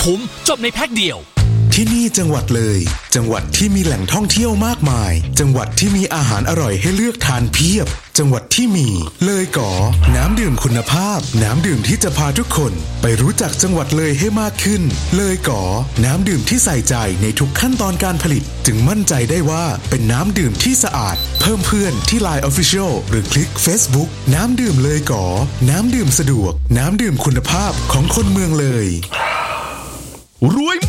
คุ้มจบในแพ็คเดียวที่นี่จังหวัดเลยจังหวัดที่มีแหล่งท่องเที่ยวมากมายจังหวัดที่มีอาหารอร่อยให้เลือกทานเพียบจังหวัดที่มีเลยก๋อน้ำดื่มคุณภาพน้ำดื่มที่จะพาทุกคนไปรู้จักจังหวัดเลยให้มากขึ้นเลยก๋อน้ำดื่มที่ใส่ใจในทุกขั้นตอนการผลิตจึงมั่นใจได้ว่าเป็นน้ำดื่มที่สะอาดเพิ่มเพื่อนที่ LINE Official หรือคลิก Facebook น้ำดื่มเลยก๋อน้ำดื่มสะดวกน้ำดื่มคุณภาพของคนเมืองเลยรวย